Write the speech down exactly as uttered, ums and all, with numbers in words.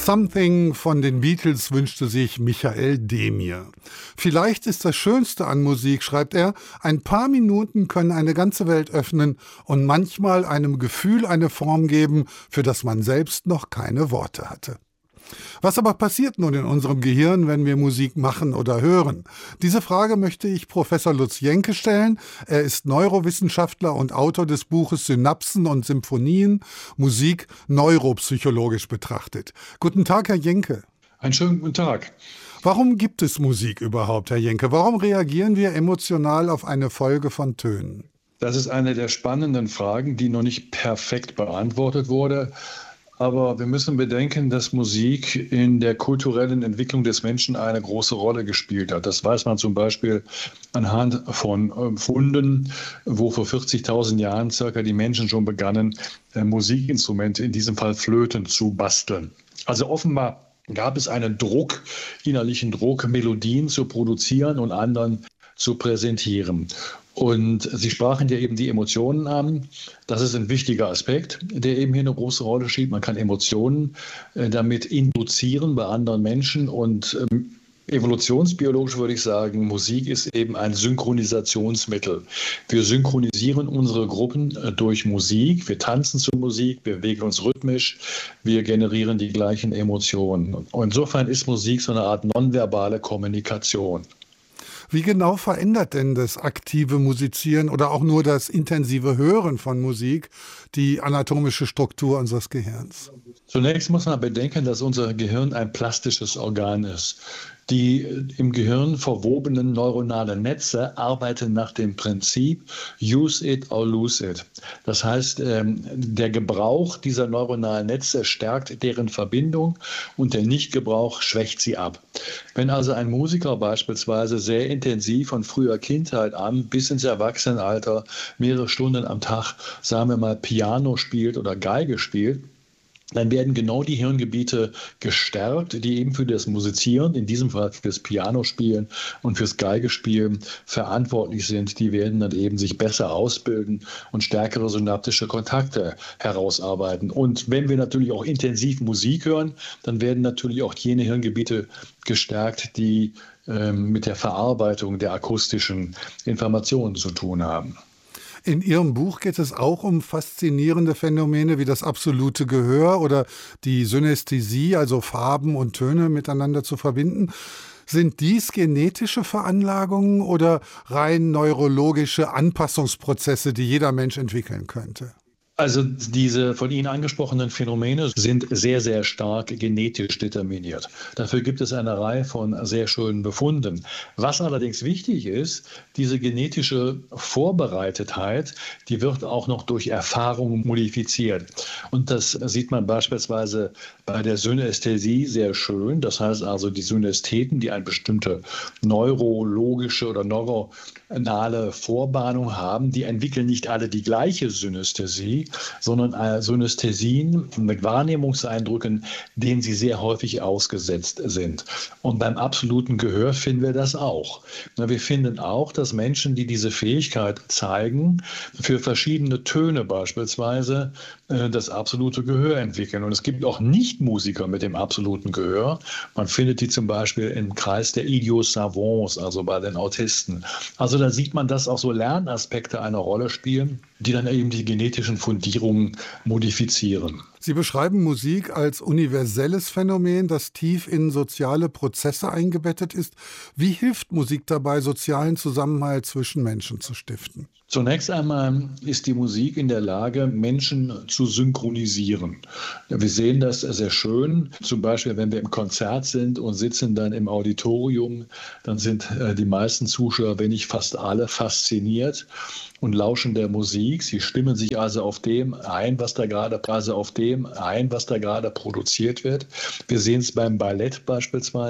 Something von den Beatles wünschte sich Michael Demir. Vielleicht ist das Schönste an Musik, schreibt er, ein paar Minuten können eine ganze Welt öffnen und manchmal einem Gefühl eine Form geben, für das man selbst noch keine Worte hatte. Was aber passiert nun in unserem Gehirn, wenn wir Musik machen oder hören? Diese Frage möchte ich Professor Lutz Jenke stellen. Er ist Neurowissenschaftler und Autor des Buches Synapsen und Symphonien, Musik neuropsychologisch betrachtet. Guten Tag, Herr Jenke. Einen schönen guten Tag. Warum gibt es Musik überhaupt, Herr Jenke? Warum reagieren wir emotional auf eine Folge von Tönen? Das ist eine der spannenden Fragen, die noch nicht perfekt beantwortet wurde. Aber wir müssen bedenken, dass Musik in der kulturellen Entwicklung des Menschen eine große Rolle gespielt hat. Das weiß man zum Beispiel anhand von Funden, wo vor vierzigtausend Jahren circa die Menschen schon begannen, Musikinstrumente, in diesem Fall Flöten, zu basteln. Also offenbar gab es einen Druck, innerlichen Druck, Melodien zu produzieren und anderen zu präsentieren. Und Sie sprachen ja eben die Emotionen an. Das ist ein wichtiger Aspekt, der eben hier eine große Rolle spielt. Man kann Emotionen äh, damit induzieren bei anderen Menschen. Und ähm, evolutionsbiologisch würde ich sagen, Musik ist eben ein Synchronisationsmittel. Wir synchronisieren unsere Gruppen äh, durch Musik. Wir tanzen zur Musik, wir bewegen uns rhythmisch, wir generieren die gleichen Emotionen. Und insofern ist Musik so eine Art nonverbale Kommunikation. Wie genau verändert denn das aktive Musizieren oder auch nur das intensive Hören von Musik die anatomische Struktur unseres Gehirns? Zunächst muss man bedenken, dass unser Gehirn ein plastisches Organ ist. Die im Gehirn verwobenen neuronalen Netze arbeiten nach dem Prinzip use it or lose it. Das heißt, der Gebrauch dieser neuronalen Netze stärkt deren Verbindung und der Nichtgebrauch schwächt sie ab. Wenn also ein Musiker beispielsweise sehr intensiv von früher Kindheit an bis ins Erwachsenenalter mehrere Stunden am Tag, sagen wir mal, Piano spielt oder Geige spielt, dann werden genau die Hirngebiete gestärkt, die eben für das Musizieren, in diesem Fall fürs Pianospielen und fürs Geigespielen verantwortlich sind. Die werden dann eben sich besser ausbilden und stärkere synaptische Kontakte herausarbeiten. Und wenn wir natürlich auch intensiv Musik hören, dann werden natürlich auch jene Hirngebiete gestärkt, die ähm, mit der Verarbeitung der akustischen Informationen zu tun haben. In Ihrem Buch geht es auch um faszinierende Phänomene wie das absolute Gehör oder die Synästhesie, also Farben und Töne miteinander zu verbinden. Sind dies genetische Veranlagungen oder rein neurologische Anpassungsprozesse, die jeder Mensch entwickeln könnte? Also diese von Ihnen angesprochenen Phänomene sind sehr, sehr stark genetisch determiniert. Dafür gibt es eine Reihe von sehr schönen Befunden. Was allerdings wichtig ist, diese genetische Vorbereitetheit, die wird auch noch durch Erfahrung modifiziert. Und das sieht man beispielsweise bei der Synästhesie sehr schön. Das heißt also, die Synästheten, die eine bestimmte neurologische oder neuronale Vorbahnung haben, die entwickeln nicht alle die gleiche Synästhesie, sondern Synästhesien mit Wahrnehmungseindrücken, denen sie sehr häufig ausgesetzt sind. Und beim absoluten Gehör finden wir das auch. Wir finden auch, dass Menschen, die diese Fähigkeit zeigen, für verschiedene Töne beispielsweise das absolute Gehör entwickeln. Und es gibt auch Nichtmusiker mit dem absoluten Gehör. Man findet die zum Beispiel im Kreis der Idiots Savants, also bei den Autisten. Also da sieht man, dass auch so Lernaspekte eine Rolle spielen, die dann eben die genetischen Fundierungen modifizieren. Sie beschreiben Musik als universelles Phänomen, das tief in soziale Prozesse eingebettet ist. Wie hilft Musik dabei, sozialen Zusammenhalt zwischen Menschen zu stiften? Zunächst einmal ist die Musik in der Lage, Menschen zu synchronisieren. Wir sehen das sehr schön, zum Beispiel, wenn wir im Konzert sind und sitzen dann im Auditorium, dann sind die meisten Zuschauer, wenn nicht fast alle, fasziniert und lauschen der Musik. Sie stimmen sich also auf dem ein, was da gerade, also auf dem ein, was da gerade produziert wird. Wir sehen es beim Ballett beispielsweise.